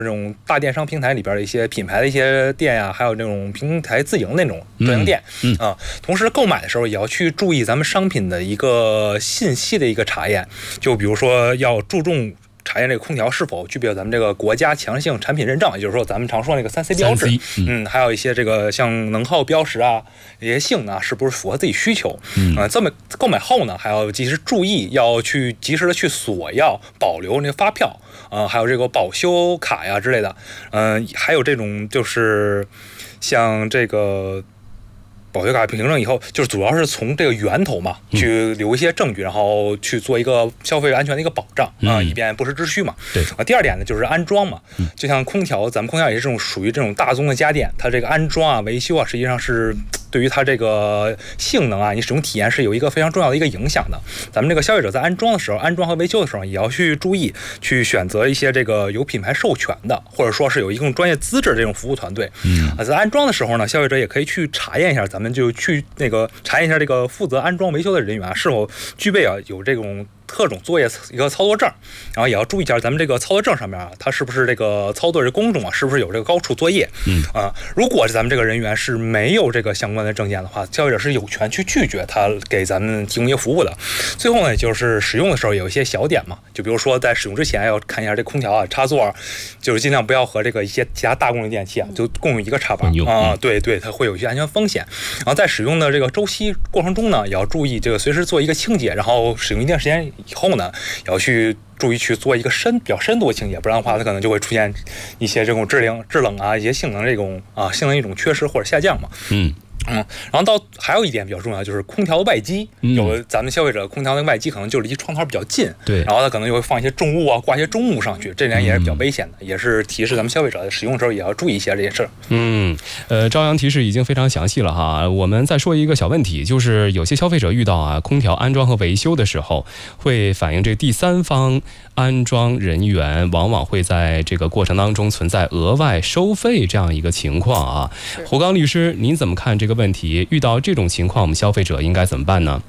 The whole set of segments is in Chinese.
这种大电商平台里边的一些品牌的一些店呀，还有这种平台自营那种专营店啊。同时购买的时候也要去注意咱们商品的一个信息的一个查验，就比如说要注重查验这个空调是否具备咱们这个国家强制性产品认证，也就是说咱们常说那个3C 标志，还有一些这个像能耗标识啊，一些性能是不是符合自己需求，这么购买后呢，还要及时注意，要去及时的去索要保留那个发票，还有这个保修卡呀之类的，还有这种就是像这个。保修卡凭证以后，就是主要是从这个源头嘛，去留一些证据，然后去做一个消费安全的一个保障以便不时之需嘛。 对第二点呢，就是安装嘛，就像空调，咱们空调也是这种属于这种大宗的家电，它这个安装啊、维修啊，实际上是对于它这个性能啊、你使用体验是有一个非常重要的一个影响的。咱们这个消费者在安装的时候、安装和维修的时候，也要去注意，去选择一些这个有品牌授权的，或者说是有一定专业资质的这种服务团队。在安装的时候呢，消费者也可以去查验一下，咱们就去那个查验一下这个负责安装维修的人员是否具备有这种特种作业一个操作证，然后也要注意一下咱们这个操作证上面它是不是这个操作这工种是不是有这个高处作业。如果是咱们这个人员是没有这个相关的证件的话，消费者是有权去拒绝他给咱们提供一些服务的。最后呢，就是使用的时候有一些小点嘛，就比如说在使用之前要看一下这空调插座，就是尽量不要和这个一些其他大功率电器就共用一个插板对，它会有一些安全风险。然后在使用的这个周期过程中呢，也要注意这个随时做一个清洁，然后使用一定时间以后呢，也要去注意去做一个比较深度的清洁，不然的话它可能就会出现一些这种制冷啊、一些性能这种性能一种缺失或者下降嘛。然后还有一点比较重要，就是空调的外机，有咱们消费者空调的外机可能就离窗台比较近， 对， 然后它可能就会放一些重物啊，挂一些重物上去，这点也是比较危险的，也是提示咱们消费者使用的时候也要注意一些这件事。 朝阳提示已经非常详细了哈。我们再说一个小问题，就是有些消费者遇到空调安装和维修的时候，会反映这第三方安装人员往往会在这个过程当中存在额外收费这样一个情况啊。胡刚律师，您怎么看这个问题？遇到这种情况，我们消费者应该怎么办呢？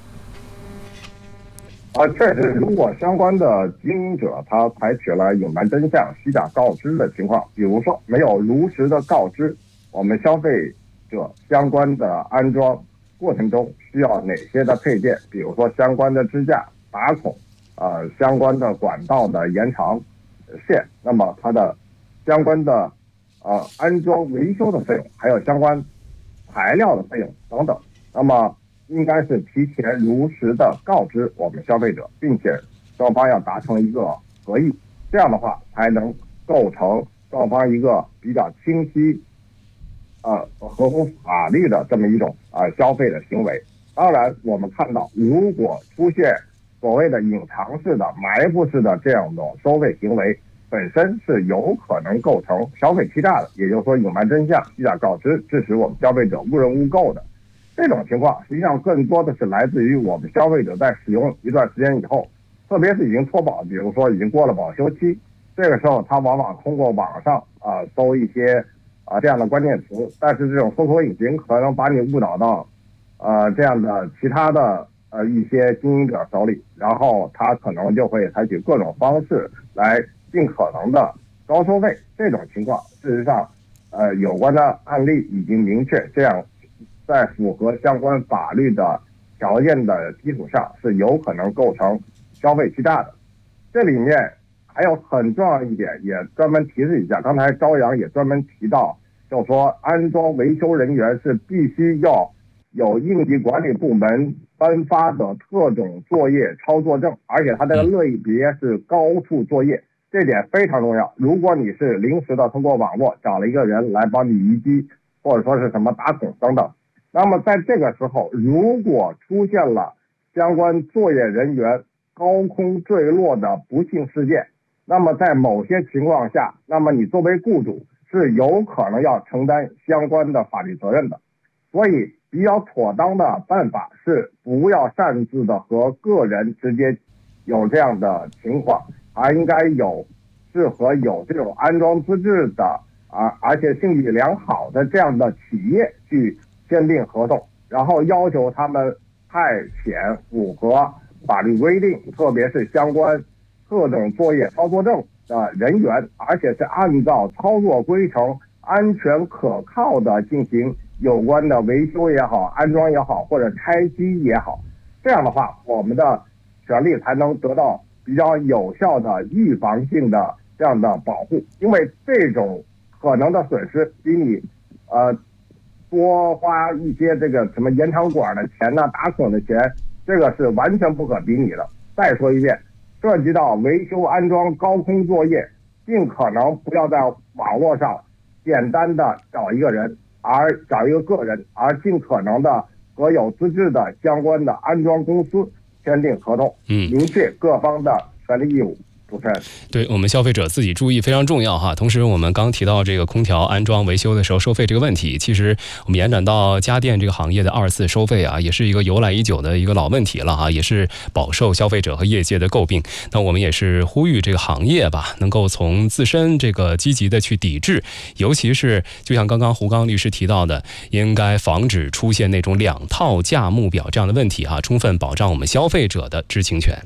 确实，如果相关的经营者他采取了隐瞒真相、虚假告知的情况，比如说没有如实的告知我们消费者相关的安装过程中需要哪些的配件，比如说相关的支架、打孔，相关的管道的延长线，那么它的相关的安装维修的费用，还有相关材料的费用等等，那么应该是提前如实的告知我们消费者，并且双方要达成一个合意，这样的话才能构成双方一个比较清晰合乎法律的这么一种消费的行为。当然我们看到，如果出现所谓的隐藏式的、埋伏式的这样的收费行为，本身是有可能构成消费欺诈的，也就是说隐瞒真相、虚假告知，致使我们消费者误认误购的。这种情况实际上更多的是来自于我们消费者在使用一段时间以后，特别是已经脱保，比如说已经过了保修期，这个时候他往往通过网上搜一些这样的关键词，但是这种搜索引擎可能把你误导到这样的其他的一些经营者手里，然后他可能就会采取各种方式来尽可能的高收费。这种情况事实上有关的案例已经明确，这样在符合相关法律的条件的基础上是有可能构成消费欺诈的。这里面还有很重要一点，也专门提示一下，刚才朝阳也专门提到，就是说安装维修人员是必须要有应急管理部门颁发的特种作业操作证，而且它这个类别是高处作业，这点非常重要。如果你是临时的通过网络找了一个人来帮你移机，或者说是什么打孔等等，那么在这个时候，如果出现了相关作业人员高空坠落的不幸事件，那么在某些情况下，那么你作为雇主是有可能要承担相关的法律责任的。所以比较妥当的办法是不要擅自的和个人直接有这样的情况，而应该适合有这种安装资质的而且信誉良好的这样的企业去签订合同，然后要求他们派遣符合法律规定，特别是相关特种作业操作证的人员，而且是按照操作规程、安全可靠的进行有关的维修也好、安装也好，或者拆机也好。这样的话，我们的权利才能得到比较有效的预防性的这样的保护。因为这种可能的损失比你多花一些这个什么延长管的钱呐、打孔的钱，这个是完全不可比拟的。再说一遍，涉及到维修安装高空作业，尽可能不要在网络上简单的找一个人，而尽可能的和有资质的相关的安装公司签订合同，明确各方的权利义务。主持人， 对我们消费者自己注意非常重要哈。同时，我们刚提到这个空调安装维修的时候收费这个问题，其实我们延展到家电这个行业的2次收费啊，也是一个由来已久的一个老问题了哈，也是饱受消费者和业界的诟病。那我们也是呼吁这个行业吧，能够从自身这个积极的去抵制，尤其是就像刚刚胡刚律师提到的，应该防止出现那种2套价目表这样的问题哈，充分保障我们消费者的知情权。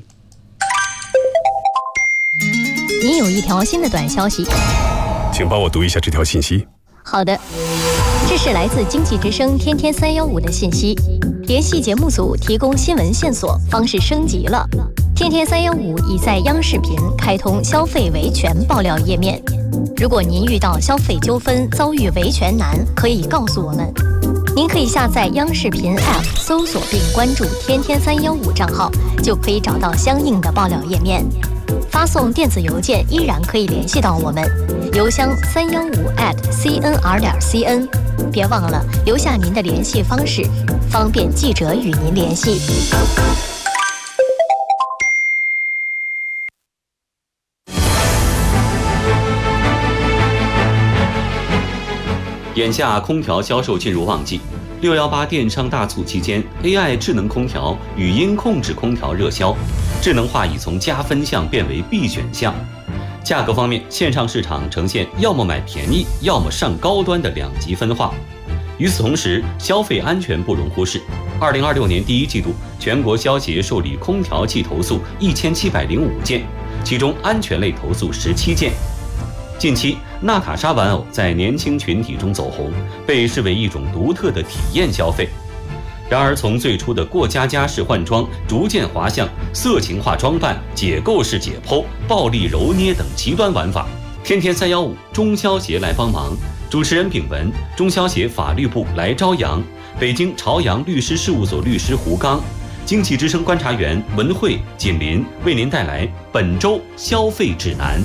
您有一条新的短消息， 请帮我读一下这条信息。 好的，这是来自经济之声天天315的信息。联系节目组提供新闻线索方式升级了，天天315已在央视频开通消费维权爆料页面。如果您遇到消费纠纷遭遇维权难，可以告诉我们。您可以下载央视频 App， 搜索并关注天天315账号，就可以找到相应的爆料页面。发送电子邮件依然可以联系到我们，邮箱315@cnr.cn。别忘了留下您的联系方式，方便记者与您联系。 眼下空调销售进入旺季，618电商大促期间 ，AI 智能空调、语音控制空调热销，智能化已从加分项变为必选项。价格方面，线上市场呈现要么买便宜，要么上高端的2极分化。与此同时，消费安全不容忽视。2026年第1季度，全国消协受理空调器投诉1705件，其中安全类投诉17件。近期，娜塔莎玩偶在年轻群体中走红，被视为一种独特的体验消费。然而，从最初的过家家式换装，逐渐滑向色情化装扮、解构式解剖、暴力揉捏等极端玩法。天天315中消协来帮忙，主持人秉文，中消协法律部来朝阳，北京朝阳律师事务所律师胡刚，经济之声观察员文慧、锦林为您带来本周消费指南。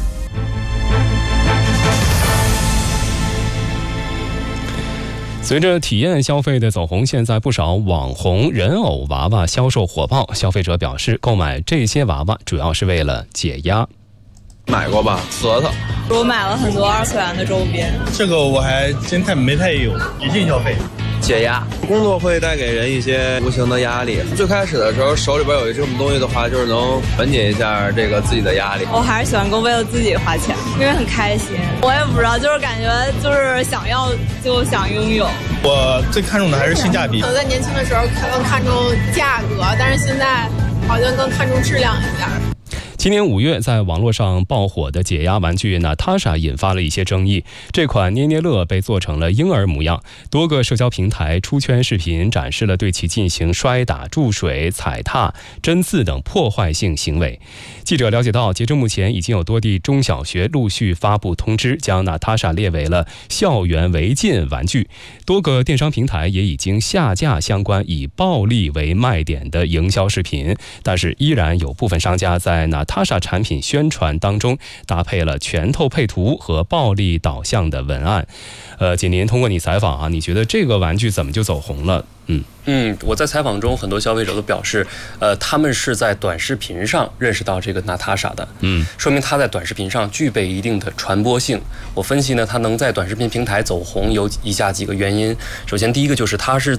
随着体验消费的走红，现在不少网红人偶娃娃销售火爆，消费者表示购买这些娃娃主要是为了解压。 买过吧，核桃。 我买了很多2次元的周边， 这个我还真没太有一定消费。 解压，工作会带给人一些无形的压力。最开始的时候，手里边有这种东西的话，就是能缓解一下这个自己的压力。 我还是喜欢为了自己花钱，因为很开心。我也不知道，就是感觉就是想要就想拥有。 我最看重的还是性价比。 我在年轻的时候更看重价格，但是现在好像更看重质量一点。 今年5月，在网络上爆火的解压玩具娜塔莎引发了一些争议。这款捏捏乐被做成了婴儿模样，多个社交平台出圈视频展示了对其进行摔打、注水、踩踏、针刺等破坏性行为。记者了解到，截至目前，已经有多地中小学陆续发布通知，将娜塔莎列为了校园违禁玩具。多个电商平台也已经下架相关以暴力为卖点的营销视频，但是依然有部分商家在娜塔莎产品宣传当中搭配了拳头配图和暴力导向的文案。锦林，通过你采访啊，你觉得这个玩具怎么就走红了？ 我在采访中，很多消费者都表示，他们是在短视频上认识到这个娜塔莎的，说明它在短视频上具备一定的传播性。我分析呢，它能在短视频平台走红有以下几个原因。首先，第一个就是它是